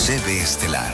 CB Estelar.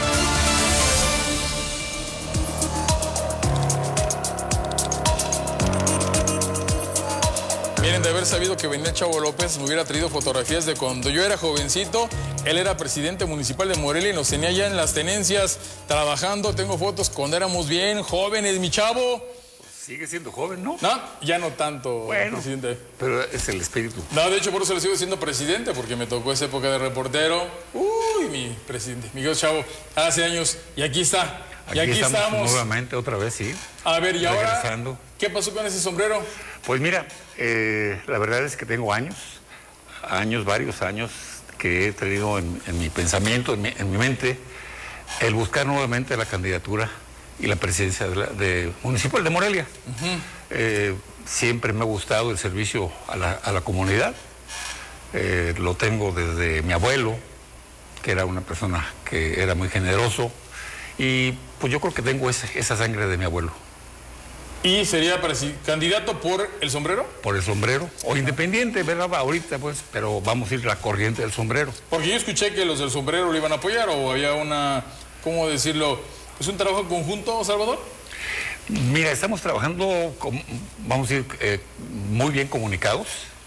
Miren, de haber sabido que venía Chavo López, me hubiera traído fotografías de cuando yo era jovencito. Él era presidente municipal de Morelia y nos tenía ya en las tenencias trabajando. Tengo fotos cuando éramos bien jóvenes, mi Chavo. Sigue siendo joven, ¿no? No, ya no tanto, bueno, presidente. Pero es el espíritu. No, de hecho, por eso le sigo siendo presidente, porque me tocó esa época de reportero. Uy, mi presidente, Miguel Chavo, hace años. Y aquí está. Y aquí estamos. Nuevamente, otra vez, sí. A ver, ¿y regresando. ahora qué pasó con ese sombrero? Pues mira, la verdad es que tengo varios años que he tenido en mi pensamiento, en mi mente, el buscar nuevamente la candidatura y la presidencia de municipal de Morelia. Siempre me ha gustado el servicio a la comunidad. Lo tengo desde mi abuelo, que era una persona que era muy generoso, y pues yo creo que tengo esa sangre de mi abuelo. ¿Y sería candidato por el sombrero? Por el sombrero, o independiente, ¿verdad? Ahorita pues, pero vamos a ir la corriente del sombrero. Porque yo escuché que los del sombrero lo iban a apoyar, o había una, ¿cómo decirlo? ¿Es un trabajo conjunto, Salvador? Mira, estamos trabajando, vamos a ir muy bien comunicados,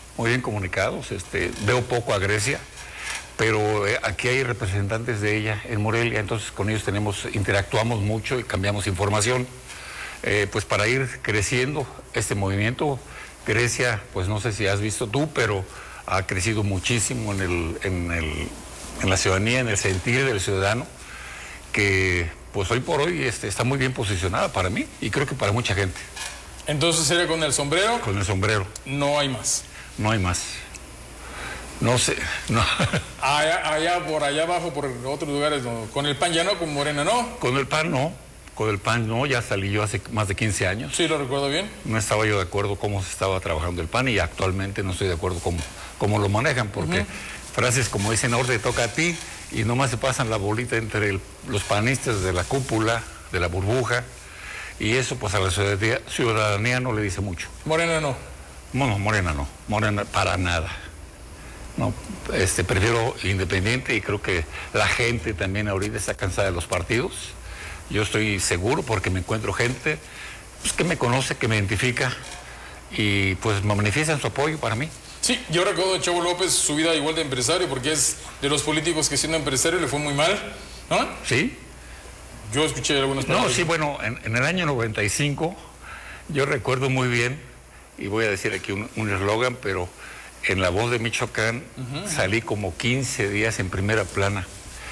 veo poco a Grecia, pero aquí hay representantes de ella en Morelia, entonces con ellos interactuamos mucho y cambiamos información, pues para ir creciendo este movimiento. Grecia, pues no sé si has visto tú, pero ha crecido muchísimo en la ciudadanía, en el sentir del ciudadano, que pues hoy por hoy está muy bien posicionada para mí y creo que para mucha gente. Entonces sería con el sombrero. Con el sombrero. No hay más. No hay más. No sé, no. Allá por allá abajo, por otros lugares, no. Con el PAN ya no, con Morena no. Con el PAN no, ya salí yo hace más de 15 años. Sí, lo recuerdo bien. No estaba yo de acuerdo cómo se estaba trabajando el PAN y actualmente no estoy de acuerdo cómo lo manejan, porque frases como dicen, ahora te toca a ti, y nomás se pasan la bolita entre los panistas de la cúpula, de la burbuja, y eso pues a la ciudadanía no le dice mucho. Morena no. No, Morena no, Morena para nada. No, prefiero independiente, y creo que la gente también ahorita está cansada de los partidos. Yo estoy seguro porque me encuentro gente pues, que me conoce, que me identifica y pues me manifiestan su apoyo para mí. Sí, yo recuerdo a Chavo López su vida igual de empresario, porque es de los políticos que siendo empresario le fue muy mal, ¿no? Sí. Yo escuché algunas palabras. No, sí, bueno, en el año 95 yo recuerdo muy bien, y voy a decir aquí un eslogan, pero en La Voz de Michoacán salí como 15 días en primera plana,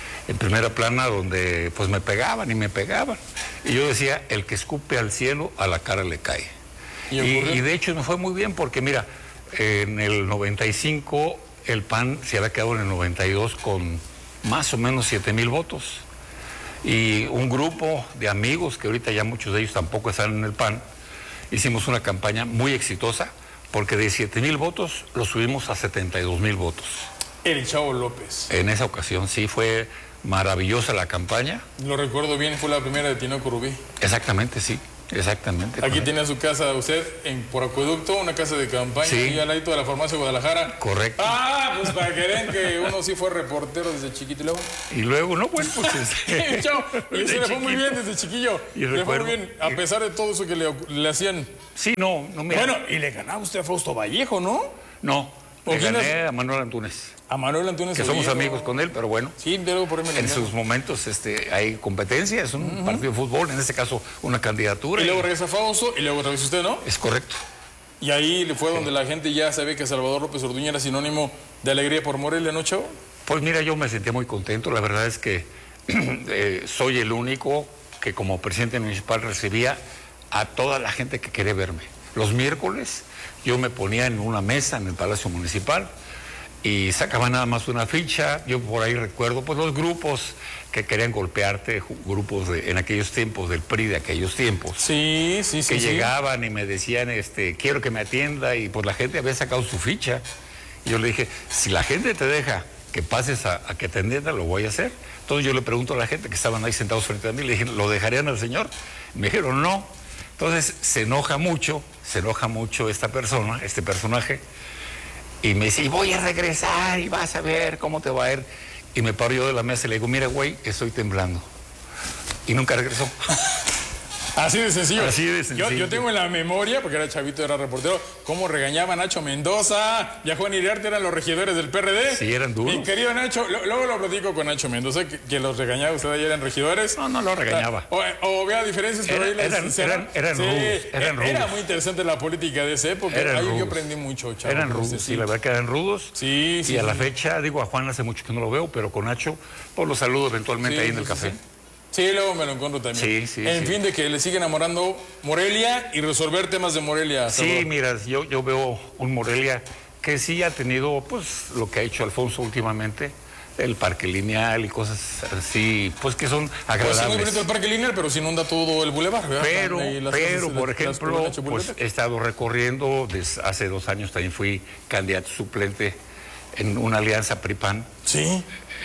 donde pues me pegaban. Y yo decía, el que escupe al cielo, a la cara le cae. Y de hecho me fue muy bien porque mira, en el 95 el PAN se había quedado en el 92 con más o menos 7,000 votos. Y un grupo de amigos, que ahorita ya muchos de ellos tampoco están en el PAN, hicimos una campaña muy exitosa porque de 7,000 votos lo subimos a 72,000 votos. El Chavo López. En esa ocasión sí fue maravillosa la campaña. Lo recuerdo bien, fue la primera de Tinoco Rubí. Exactamente, sí. Exactamente. Aquí tenía su casa usted por Acueducto, una casa de campaña, sí, y al ladito de la farmacia de Guadalajara. Correcto. Pues para que vean que uno sí fue reportero desde chiquito y luego. Y luego, no, bueno, pues Chao. Y se le fue muy bien desde chiquillo. Y le fue muy bien, a pesar de todo eso que le hacían. Sí, no, mira. Bueno, y le ganaba usted a Fausto Vallejo, ¿no? No. Le gané a Manuel Antúnez. A Manuel Antúnez. Que somos amigos con él, pero bueno. Sí, pero por ahí me en sus momentos hay competencia, es un partido de fútbol, en este caso una candidatura. Y luego regresa Fausto y luego otra vez usted, ¿no? Es correcto. Y ahí le fue donde la gente ya sabe que Salvador López Orduña era sinónimo de alegría por Morelia, ¿no, Chavo? Pues mira, yo me sentía muy contento. La verdad es que soy el único que como presidente municipal recibía a toda la gente que quería verme. Los miércoles yo me ponía en una mesa en el Palacio Municipal y sacaba nada más una ficha. Yo por ahí recuerdo pues los grupos que querían golpearte, grupos en aquellos tiempos, del PRI de aquellos tiempos. Sí. Que llegaban y me decían, quiero que me atienda, y pues la gente había sacado su ficha. Y yo le dije, si la gente te deja que pases a que te atienda, lo voy a hacer. Entonces yo le pregunto a la gente que estaban ahí sentados frente a mí, le dije, ¿lo dejarían al señor? Me dijeron, no. Entonces se enoja mucho esta persona, este personaje, y me dice, y voy a regresar y vas a ver cómo te va a ir. Y me paro yo de la mesa y le digo, mira, güey, estoy temblando. Y nunca regresó. Así de sencillo. Así de sencillo. Yo tengo en la memoria, porque era chavito, era reportero, cómo regañaba a Nacho Mendoza, y a Juan Iriarte, eran los regidores del PRD. Sí, eran duros. Mi querido Nacho, luego lo platico con Nacho Mendoza, que los regañaba, ustedes ahí eran regidores. No lo regañaba. O vea diferencias, pero ahí eran rudos. Era muy interesante la política de esa época. Ahí yo aprendí mucho, chavo. Eran rudos, sí, la verdad que eran rudos. Sí, sí. Y a la fecha, digo, a Juan hace mucho que no lo veo, pero con Nacho, pues lo saludo eventualmente ahí en el café. Sí, luego me lo encuentro también. En fin, de que le sigue enamorando Morelia y resolver temas de Morelia. Sí, mira, yo veo un Morelia que sí ha tenido, pues, lo que ha hecho Alfonso últimamente, el parque lineal y cosas así, pues, que son agradables. Pues sí, muy bonito el parque lineal, pero se inunda todo el bulevar, ¿verdad? Pero por ejemplo, pues, he estado recorriendo, desde hace 2 años también fui candidato suplente en una alianza PRI-PAN. Sí.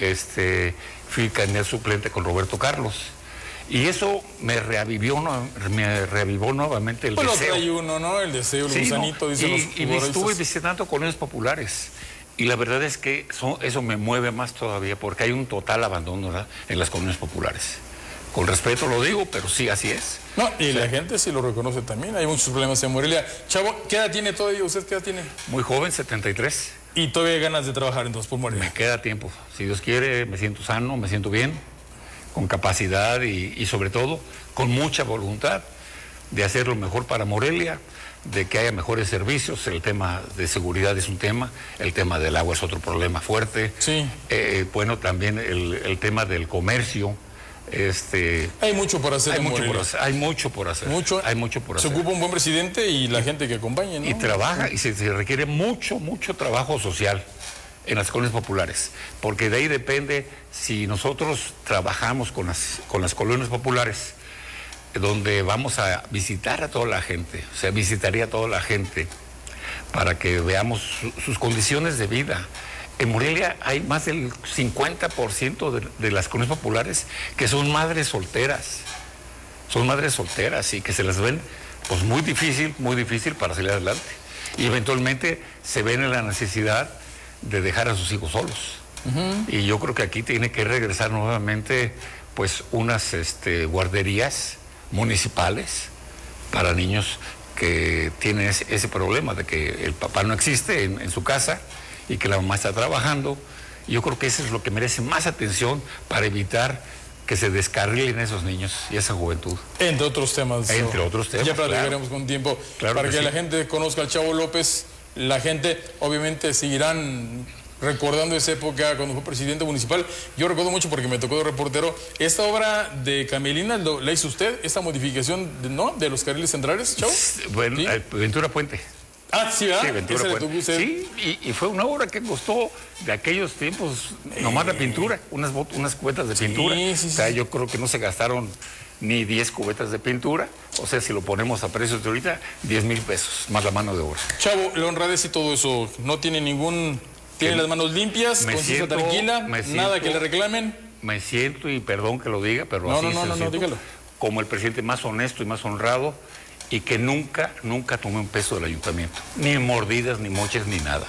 Fui candidato suplente con Roberto Carlos. Y eso me reavivó nuevamente el deseo. Pues lo trae uno, ¿no? El deseo, el gusanito, dicen los futbolistas. Y me estuve visitando colonias populares. Y la verdad es que eso me mueve más todavía, porque hay un total abandono, ¿verdad?, en las colonias populares. Con respeto lo digo, pero sí, así es. No, y la gente sí lo reconoce también. Hay muchos problemas en Morelia. Chavo, ¿qué edad tiene todavía? ¿Usted qué edad tiene? Muy joven, 73. ¿Y todavía hay ganas de trabajar entonces por Morelia? Me queda tiempo. Si Dios quiere, me siento sano, me siento bien, con capacidad y sobre todo con mucha voluntad de hacer lo mejor para Morelia, de que haya mejores servicios. El tema de seguridad es un tema, el tema del agua es otro problema fuerte. Sí. Bueno, también el tema del comercio. Hay mucho por hacer. Hay mucho por hacer. Se ocupa un buen presidente y la gente que acompañe, ¿no? Y trabaja, y se requiere mucho trabajo social en las colonias populares, porque de ahí depende si nosotros trabajamos con las colonias populares, donde vamos a visitar a toda la gente, o sea, visitaría a toda la gente para que veamos sus condiciones de vida. En Morelia hay más del 50% de las colonias populares que son madres solteras. Son madres solteras y que se las ven pues muy difícil para salir adelante. Y eventualmente se ven en la necesidad de dejar a sus hijos solos. Y yo creo que aquí tiene que regresar nuevamente pues unas guarderías municipales para niños que tienen ese problema de que el papá no existe en su casa y que la mamá está trabajando. Yo creo que eso es lo que merece más atención para evitar que se descarrilen esos niños y esa juventud. Entre otros temas. Entre otros temas, ya platicaremos con tiempo. Claro para que sí. La gente conozca al Chavo López. La gente obviamente seguirán recordando esa época cuando fue presidente municipal. Yo recuerdo mucho porque me tocó de reportero. Esta obra de Camelina, ¿la hizo usted? Esta modificación, de los carriles centrales, Chavo. Bueno, ¿Sí? Ventura Puente. Ah, sí, ¿verdad? Sí, Ventura Puente. Sí, y fue una obra que costó de aquellos tiempos nomás la pintura, unas cubetas de pintura. Sí. O sea, yo creo que no se gastaron ni 10 cubetas de pintura. O sea, si lo ponemos a precios de ahorita, 10,000 pesos, más la mano de obra. Chavo, la honradez y todo eso, no tiene tiene las manos limpias, conciencia tranquila, nada que le reclamen. Me siento, y perdón que lo diga, pero así no, dígalo. Como el presidente más honesto y más honrado, y que nunca tomé un peso del ayuntamiento. Ni mordidas, ni moches, ni nada.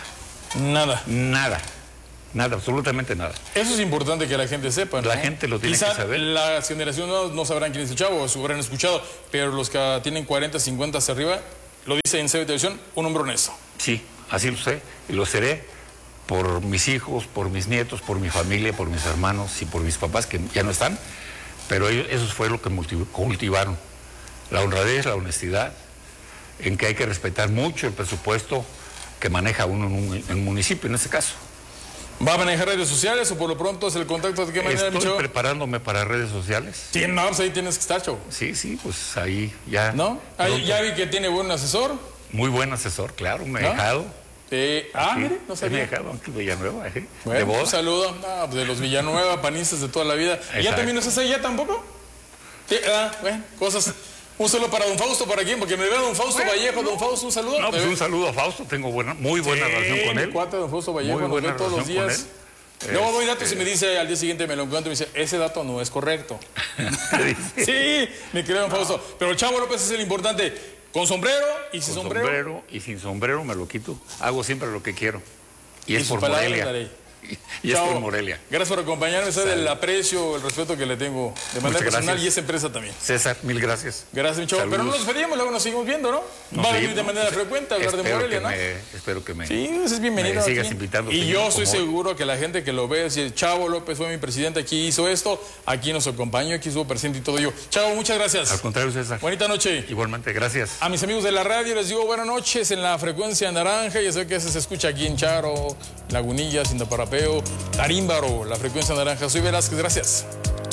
Nada, absolutamente nada. Eso es importante que la gente sepa, ¿no? La gente lo tiene que saber. Las generaciones no sabrán quién es el Chavo, o habrán escuchado, pero los que tienen 40, 50 hacia arriba, lo dice en CB Televisión, un hombre honesto. Sí, así lo sé, y lo seré por mis hijos, por mis nietos, por mi familia, por mis hermanos y por mis papás, que ya no están, pero eso fue lo que cultivaron. La honradez, la honestidad, en que hay que respetar mucho el presupuesto que maneja uno en un municipio, en este caso. ¿Va a manejar redes sociales o por lo pronto es el contacto? ¿De qué manera, Estoy preparándome para redes sociales. Sí, no, pues ahí tienes que estar, Chavo. Sí, pues ahí ya. ¿No? Ahí ya vi que tiene buen asesor. Muy buen asesor, claro, me he dejado. Mire, no sabía. Me he dejado Ángel Villanueva, Bueno, de boda. Un saludo de los Villanueva, panistas de toda la vida. ¿Y ya también no estás ahí ya tampoco? Sí, bueno, cosas. Un saludo para don Fausto, ¿para quién? Porque me veo don Fausto Vallejo, don Fausto, un saludo. No, pues un saludo a Fausto, tengo muy buena relación con él. Cuate, don Fausto Vallejo, muy buena nos ve todos los días. Luego doy datos y me dice, al día siguiente me lo encuentro y me dice, ese dato no es correcto. Sí, me creo don Fausto. Pero el Chavo López es el importante. Con sombrero y sin sombrero. Y sin sombrero me lo quito. Hago siempre lo que quiero. Y es por Morelia. y esto en Morelia. Gracias por acompañarme, sabe el aprecio, el respeto que le tengo de manera personal y esa empresa también. César, mil gracias. Gracias, mi chavo. Pero no nos despedimos, luego nos seguimos viendo, ¿no? Va a venir de manera frecuente a hablar de Morelia, ¿no? Espero que me... Sí, es bienvenido. Me sigas invitando. Y yo estoy seguro que la gente que lo ve, si Chavo López fue mi presidente, aquí hizo esto, aquí nos acompañó, aquí estuvo presente y todo yo. Chavo, muchas gracias. Al contrario, César. Bonita noche. Igualmente, gracias. A mis amigos de la radio les digo buenas noches en la frecuencia naranja. Ya sé que se escucha aquí en Charo, Lagunillas, Indaparapeo, Tarímbaro, la frecuencia naranja. Soy Velázquez, gracias.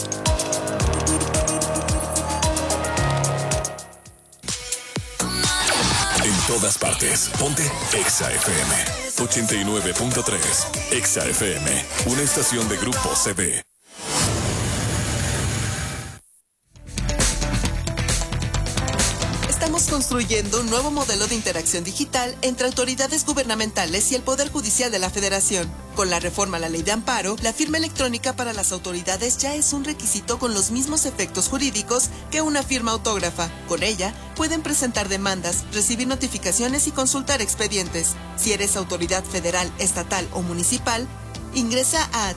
En todas partes, ponte Exa FM 89.3. Exa FM, una estación de Grupo CB. Estamos construyendo un nuevo modelo de interacción digital entre autoridades gubernamentales y el Poder Judicial de la Federación. Con la reforma a la Ley de Amparo, la firma electrónica para las autoridades ya es un requisito con los mismos efectos jurídicos que una firma autógrafa. Con ella, pueden presentar demandas, recibir notificaciones y consultar expedientes. Si eres autoridad federal, estatal o municipal, ingresa a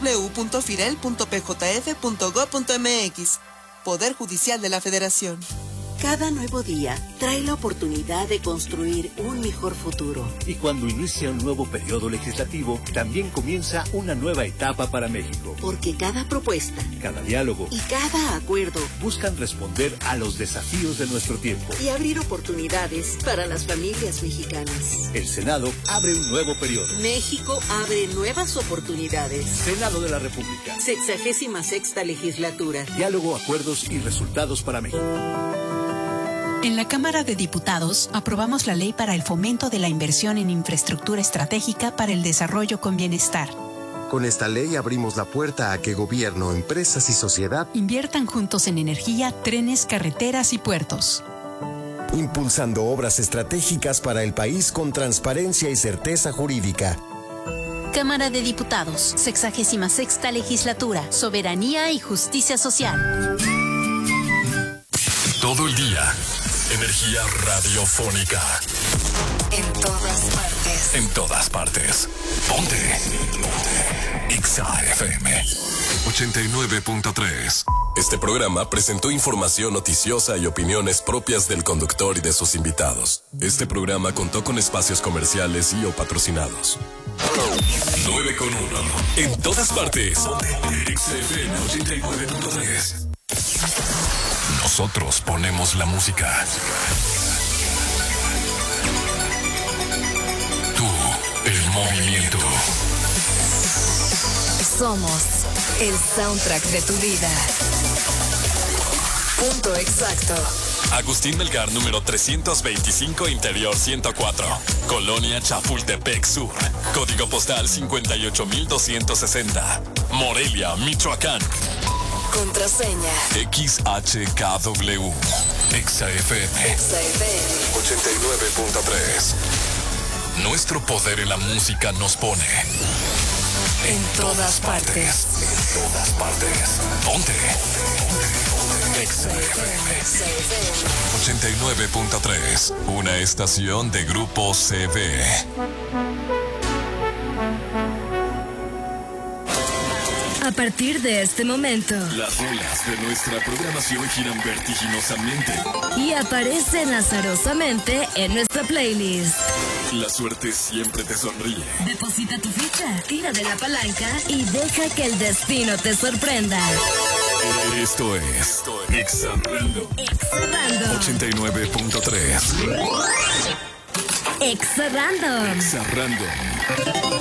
www.firel.pjf.gov.mx. Poder Judicial de la Federación. Cada nuevo día trae la oportunidad de construir un mejor futuro. Y cuando inicia un nuevo periodo legislativo, también comienza una nueva etapa para México. Porque cada propuesta, cada diálogo y cada acuerdo buscan responder a los desafíos de nuestro tiempo y abrir oportunidades para las familias mexicanas. El Senado abre un nuevo periodo. México abre nuevas oportunidades. Senado de la República. 66ª legislatura. Diálogo, acuerdos y resultados para México. En la Cámara de Diputados aprobamos la ley para el fomento de la inversión en infraestructura estratégica para el desarrollo con bienestar. Con esta ley abrimos la puerta a que gobierno, empresas y sociedad inviertan juntos en energía, trenes, carreteras y puertos. Impulsando obras estratégicas para el país con transparencia y certeza jurídica. Cámara de Diputados, 66ª legislatura, soberanía y justicia social. Todo el día, energía radiofónica. En todas partes. En todas partes. Ponte. Exa FM 89.3. Este programa presentó información noticiosa y opiniones propias del conductor y de sus invitados. Este programa contó con espacios comerciales y o patrocinados. 9:1. En todas partes. Exa FM 89.3. Nosotros ponemos la música. Tú, el movimiento. Somos el soundtrack de tu vida. Punto exacto. Agustín Melgar, número 325, Interior 104. Colonia Chapultepec Sur. Código postal 58260. Morelia, Michoacán. Contraseña. XHKW. Exa FM 89.3. Nuestro poder en la música nos pone En todas partes. En todas partes. Ponte. Exa FM 89.3. Una estación de Grupo CB. A partir de este momento, las olas de nuestra programación giran vertiginosamente y aparecen azarosamente en nuestra playlist. La suerte siempre te sonríe. Deposita tu ficha, tira de la palanca y deja que el destino te sorprenda. Esto es Exa Random 89.3. Exa Random. Exa Random.